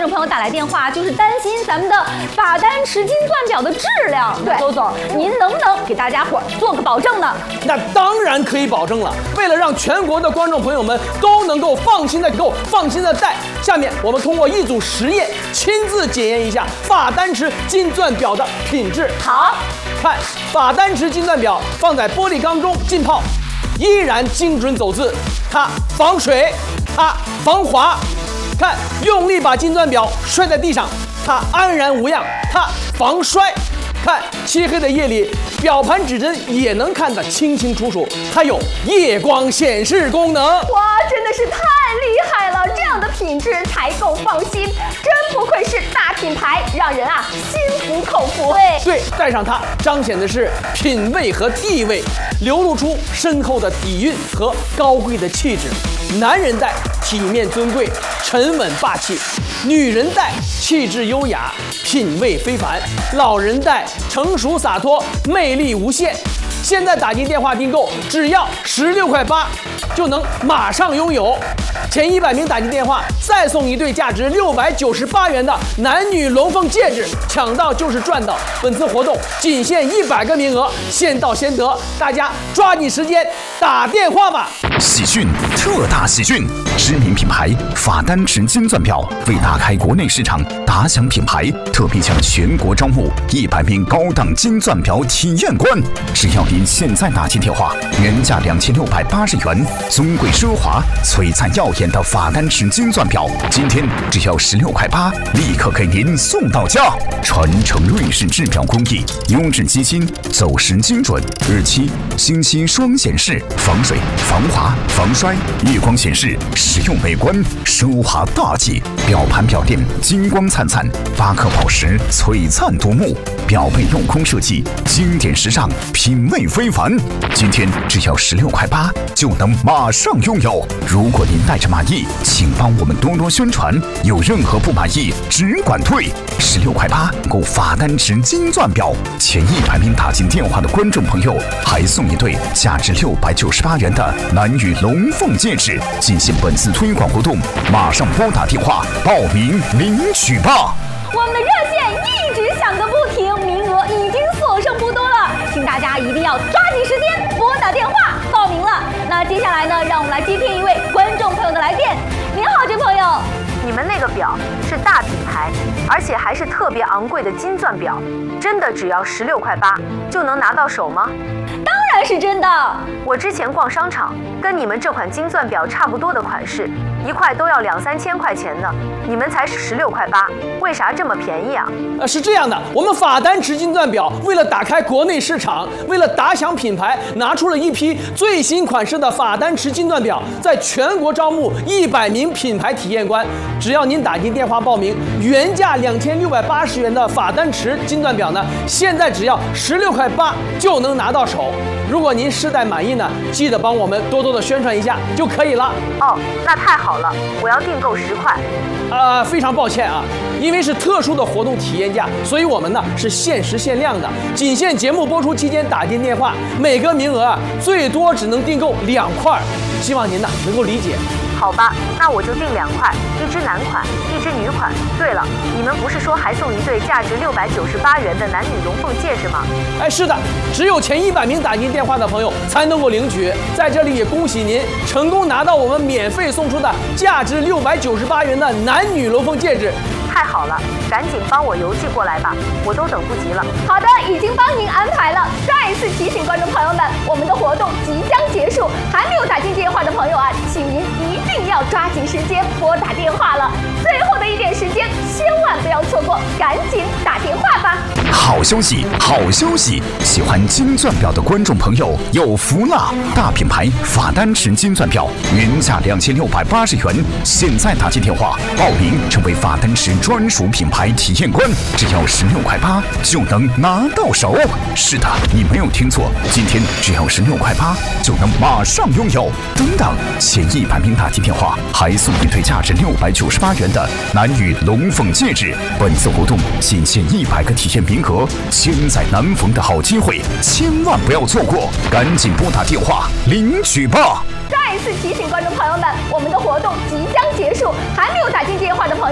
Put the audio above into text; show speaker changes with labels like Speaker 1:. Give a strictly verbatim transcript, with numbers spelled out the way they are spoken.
Speaker 1: 众朋友打来电话，就是担心咱们的法丹池金钻表的质量。对，周总，您能不能给大家伙做个保证呢？
Speaker 2: 那当然可以保证了。为了让全国的观众朋友们都能够放心的购、放心的戴，下面我们通过一组实验，亲自检验一下法丹池金钻表的品质。
Speaker 1: 好，
Speaker 2: 看法丹池金钻表放在玻璃缸中浸泡，依然精准走字，它防水，它防滑。看，用力把金钻表摔在地上，它安然无恙，它防摔。看，漆黑的夜里，表盘指针也能看得清清楚楚，它有夜光显示功能。
Speaker 1: 哇，真的是太厉害了！这样的品质才够放心，真不愧是大品牌，让人啊心服口服。对
Speaker 2: 对，戴上它，彰显的是品味和地位，流露出深厚的底蕴和高贵的气质。男人戴体面尊贵、沉稳霸气，女人戴气质优雅、品味非凡，老人戴成熟洒脱、魅力无限。现在打进电话订购，只要十六块八，就能马上拥有。前一百名打进电话，再送一对价值六百九十八元的男女龙凤戒指，抢到就是赚到。本次活动仅限一百个名额，先到先得，大家抓紧时间打电话吧。
Speaker 3: 喜讯，特大喜讯！知名品牌法丹池金钻表为打开国内市场，打响品牌，特别向全国招募一百名高档金钻表体验官。只要您现在打进电话，原价两千六百八十元，尊贵奢华、璀璨耀眼的法丹池金钻表，今天只要十六块八，立刻给您送到家。传承瑞士制表工艺，优质机芯，走时精准，日期、星期双显示，防水、防滑、防摔，夜光显示，实用美观，奢华大气。表盘表垫金光灿灿，八颗宝石璀璨夺目，表背镂空设计，经典时尚，品味非凡。今天只要十六块八，就能马上拥有。如果您带着满意，请帮我们多多宣传。有任何不满意，只管退。十六块八购法丹池金钻表，前一百名打进电话的观众朋友，还送一对价值六百九十八元的男女龙凤戒指。进行本次推广活动，马上拨打电话报名领取吧。
Speaker 1: 我们的热线一直响个不停，名额已经所剩不多了，请大家一定要抓紧时间拨打电话报名了。那接下来呢，让我们来接听一位观众朋友的来电。您好，这朋友。
Speaker 4: 你们那个表是大品牌，而且还是特别昂贵的金钻表，真的只要十六块八就能拿到手吗？
Speaker 1: 当然是真的。
Speaker 4: 我之前逛商场，跟你们这款金钻表差不多的款式，一块都要两三千块钱呢，你们才十六块八，为啥这么便宜啊？
Speaker 2: 呃，是这样的，我们法丹池金钻表为了打开国内市场，为了打响品牌，拿出了一批最新款式的法丹池金钻表，在全国招募一百名品牌体验官。只要您打进电话报名，原价两千六百八十元的法丹池金钻表呢，现在只要十六块八就能拿到手。如果您试戴满意呢，记得帮我们多多的宣传一下就可以了。
Speaker 4: 哦，那太好了，我要订购十块。
Speaker 2: 呃，非常抱歉啊，因为是特殊的活动体验价，所以我们呢是限时限量的，仅限节目播出期间打进电话，每个名额啊最多只能订购两块，希望您呢能够理解。
Speaker 4: 好吧，那我就订两块，一只男款，一只女款。对了，你们不是说还送一对价值六百九十八元的男女龙凤戒指吗？
Speaker 2: 哎，是的，只有前一百名打进电话的朋友才能够领取。在这里也恭喜您成功拿到我们免费送出的价值六百九十八元的男女龙凤戒指。
Speaker 4: 太好了，赶紧帮我邮寄过来吧，我都等不及了。
Speaker 1: 好的，已经帮您安排了。再一次提醒观众朋友们，我们的活动即将结束，还没有打进电话的朋友啊，请您一定要抓紧时间拨打电话了。最后的一点时间，千万不要错过，赶紧打电话吧。
Speaker 3: 好消息，好消息！喜欢金钻表的观众朋友有福了！大品牌法丹池金钻表原价两千六百八十元，现在打进电话报名成为法丹池专属品牌体验官，只要十六块八就能拿到手。是的，你没有听错，今天只要十六块八就能马上拥有。等等，前一百名打进电话还送一对价值六百九十八元的男女龙凤戒指。本次活动仅限一百个体验名额，千载难逢的好机会，千万不要错过，赶紧拨打电话领取吧！
Speaker 1: 再一次提醒观众朋友们，我们的活动即将结束，还没有打进电话的朋友。